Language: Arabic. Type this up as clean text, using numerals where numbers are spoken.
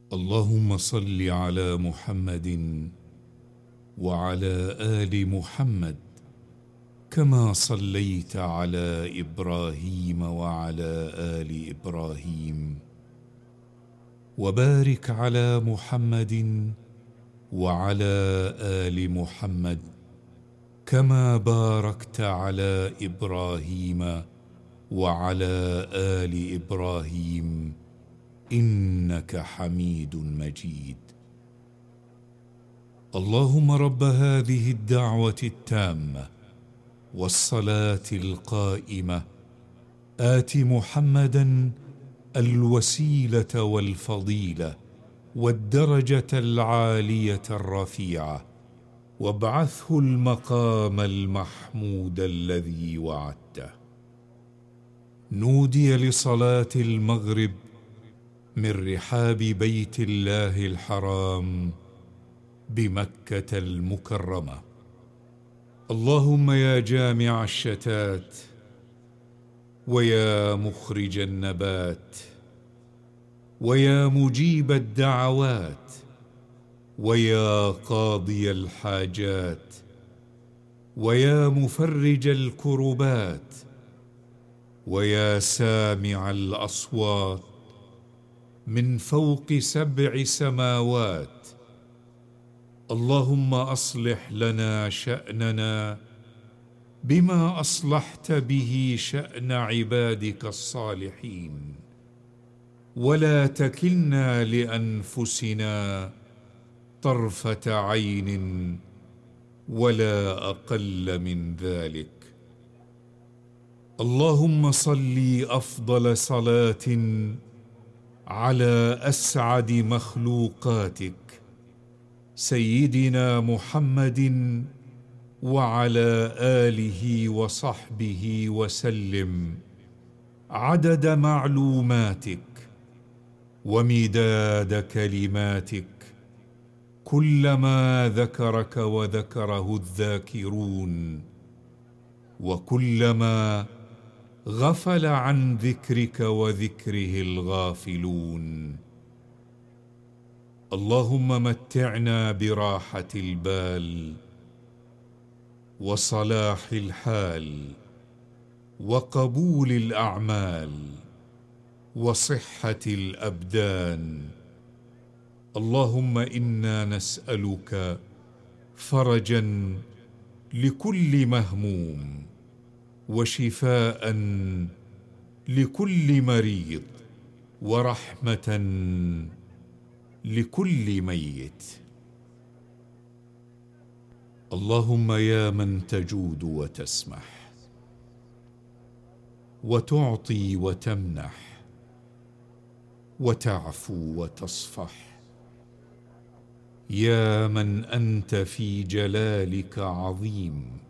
اللهم صل على محمد وعلى آل محمد كما صليت على إبراهيم وعلى آل إبراهيم، وبارك على محمد وعلى آل محمد كما باركت على إبراهيم وعلى آل إبراهيم إنك حميد مجيد. اللهم رب هذه الدعوة التامة والصلاة القائمة آت محمدا الوسيلة والفضيلة والدرجة العالية الرفيعة، وابعثه المقام المحمود الذي وعدته. نودي لصلاة المغرب من رحاب بيت الله الحرام بمكة المكرمة. اللهم يا جامع الشتات، ويا مخرج النبات، ويا مجيب الدعوات، ويا قاضي الحاجات، ويا مفرج الكربات، ويا سامع الأصوات من فوق 7 سماوات، اللهم أصلح لنا شأننا بما أصلحت به شأن عبادك الصالحين، ولا تكلنا لأنفسنا طرفة عين ولا أقل من ذلك. اللهم صل أفضل صلاة على أسعد مخلوقاتك سيدنا محمد وعلى آله وصحبه وسلم، عدد معلوماتك ومداد كلماتك، كلما ذكرك وذكره الذاكرون، وكلما غفل عن ذكرك وذكره الغافلون. اللهم متعنا براحة البال وصلاح الحال وقبول الأعمال وصحة الأبدان. اللهم إنا نسألك فرجا لكل مهموم، وشفاء لكل مريض، ورحمة لكل ميت. اللهم يا من تجود وتسمح وتعطي وتمنح وتعفو وتصفح، يا من أنت في جلالك عظيم